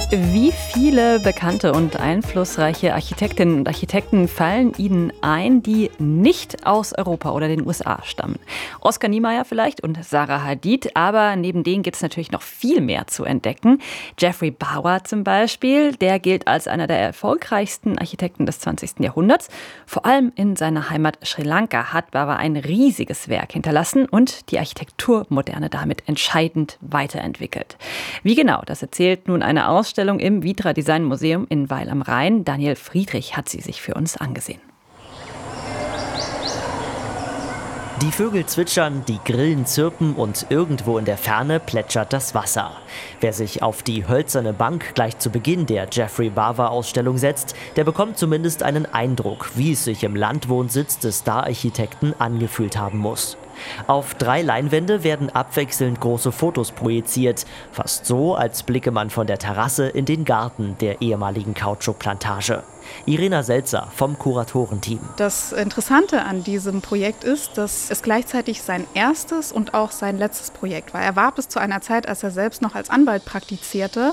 Wie viele bekannte und einflussreiche Architektinnen und Architekten fallen Ihnen ein, die nicht aus Europa oder den USA stammen? Oskar Niemeyer vielleicht und Zaha Hadid, aber neben denen gibt es natürlich noch viel mehr zu entdecken. Geoffrey Bawa zum Beispiel, der gilt als einer der erfolgreichsten Architekten des 20. Jahrhunderts. Vor allem in seiner Heimat Sri Lanka hat Bawa ein riesiges Werk hinterlassen und die Architekturmoderne damit entscheidend weiterentwickelt. Wie genau, das erzählt nun eine Ausstellung im Vitra Design Museum in Weil am Rhein. Daniel Friedrich hat sie sich für uns angesehen. Die Vögel zwitschern, die Grillen zirpen und irgendwo in der Ferne plätschert das Wasser. Wer sich auf die hölzerne Bank gleich zu Beginn der Geoffrey Bawa-Ausstellung setzt, der bekommt zumindest einen Eindruck, wie es sich im Landwohnsitz des Star-Architekten angefühlt haben muss. Auf 3 Leinwände werden abwechselnd große Fotos projiziert, fast so, als blicke man von der Terrasse in den Garten der ehemaligen Kautschukplantage. Irina Selzer vom Kuratorenteam. Das Interessante an diesem Projekt ist, dass es gleichzeitig sein erstes und auch sein letztes Projekt war. Er war bis zu einer Zeit, als er selbst noch als Anwalt praktizierte,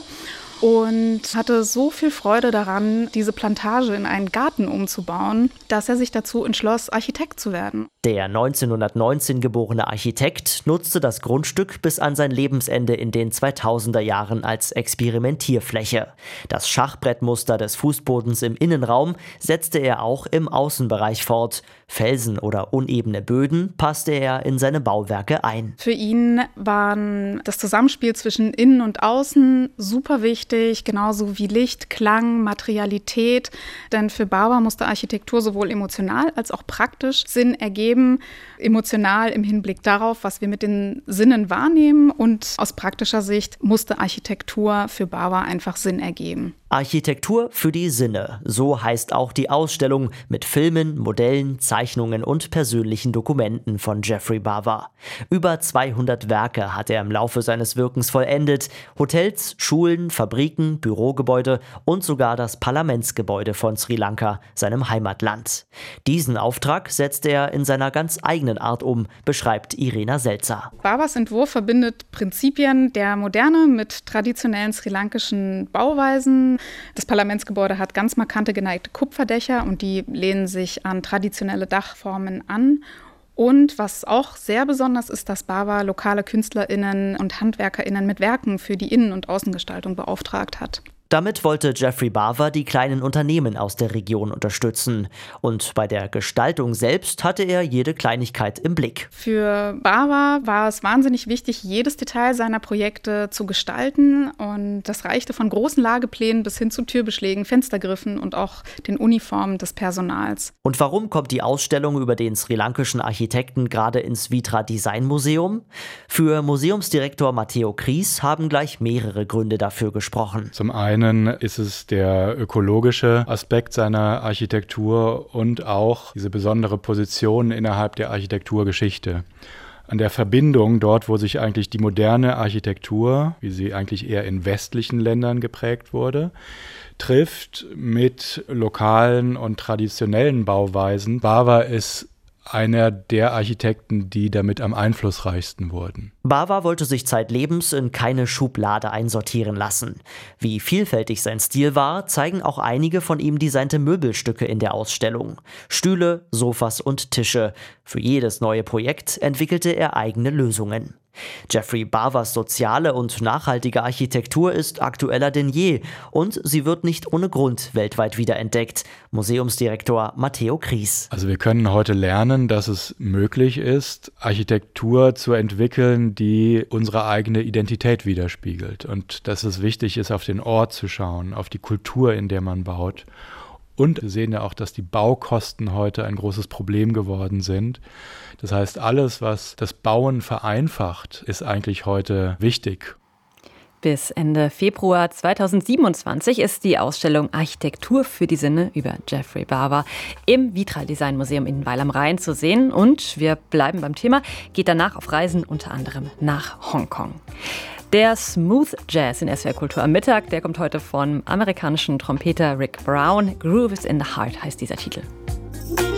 und hatte so viel Freude daran, diese Plantage in einen Garten umzubauen, dass er sich dazu entschloss, Architekt zu werden. Der 1919 geborene Architekt nutzte das Grundstück bis an sein Lebensende in den 2000er Jahren als Experimentierfläche. Das Schachbrettmuster des Fußbodens im Innenraum setzte er auch im Außenbereich fort. Felsen oder unebene Böden passte er in seine Bauwerke ein. Für ihn waren das Zusammenspiel zwischen Innen und Außen super wichtig, genauso wie Licht, Klang, Materialität. Denn für Bawa musste Architektur sowohl emotional als auch praktisch Sinn ergeben. Emotional im Hinblick darauf, was wir mit den Sinnen wahrnehmen, und aus praktischer Sicht musste Architektur für Bawa einfach Sinn ergeben. Architektur für die Sinne, so heißt auch die Ausstellung mit Filmen, Modellen, Zeichnungen und persönlichen Dokumenten von Geoffrey Bawa. Über 200 Werke hat er im Laufe seines Wirkens vollendet. Hotels, Schulen, Fabriken, Bürogebäude und sogar das Parlamentsgebäude von Sri Lanka, seinem Heimatland. Diesen Auftrag setzte er in seiner ganz eigenen Art um, beschreibt Irina Selzer. Bawas Entwurf verbindet Prinzipien der Moderne mit traditionellen sri-lankischen Bauweisen. Das Parlamentsgebäude hat ganz markante geneigte Kupferdächer und die lehnen sich an traditionelle Dachformen an. Und was auch sehr besonders ist, dass Bawa lokale KünstlerInnen und HandwerkerInnen mit Werken für die Innen- und Außengestaltung beauftragt hat. Damit wollte Geoffrey Bawa die kleinen Unternehmen aus der Region unterstützen. Und bei der Gestaltung selbst hatte er jede Kleinigkeit im Blick. Für Bawa war es wahnsinnig wichtig, jedes Detail seiner Projekte zu gestalten. Und das reichte von großen Lageplänen bis hin zu Türbeschlägen, Fenstergriffen und auch den Uniformen des Personals. Und warum kommt die Ausstellung über den sri-lankischen Architekten gerade ins Vitra Design Museum? Für Museumsdirektor Matteo Kries haben gleich mehrere Gründe dafür gesprochen. Zum einen ist es der ökologische Aspekt seiner Architektur und auch diese besondere Position innerhalb der Architekturgeschichte. An der Verbindung dort, wo sich eigentlich die moderne Architektur, wie sie eigentlich eher in westlichen Ländern geprägt wurde, trifft mit lokalen und traditionellen Bauweisen. Bawa ist einer der Architekten, die damit am einflussreichsten wurden. Bawa wollte sich zeitlebens in keine Schublade einsortieren lassen. Wie vielfältig sein Stil war, zeigen auch einige von ihm designte Möbelstücke in der Ausstellung. Stühle, Sofas und Tische. Für jedes neue Projekt entwickelte er eigene Lösungen. Geoffrey Bawas soziale und nachhaltige Architektur ist aktueller denn je und sie wird nicht ohne Grund weltweit wiederentdeckt. Museumsdirektor Matteo Kries. Also wir können heute lernen, dass es möglich ist, Architektur zu entwickeln, die unsere eigene Identität widerspiegelt und dass es wichtig ist, auf den Ort zu schauen, auf die Kultur, in der man baut. Und wir sehen ja auch, dass die Baukosten heute ein großes Problem geworden sind. Das heißt, alles, was das Bauen vereinfacht, ist eigentlich heute wichtig. Bis Ende Februar 2027 ist die Ausstellung Architektur für die Sinne über Geoffrey Bawa im Vitra Design Museum in Weil am Rhein zu sehen. Und wir bleiben beim Thema, geht danach auf Reisen unter anderem nach Hongkong. Der Smooth Jazz in SWR Kultur am Mittag, der kommt heute vom amerikanischen Trompeter Rick Brown. Grooves in the Heart heißt dieser Titel.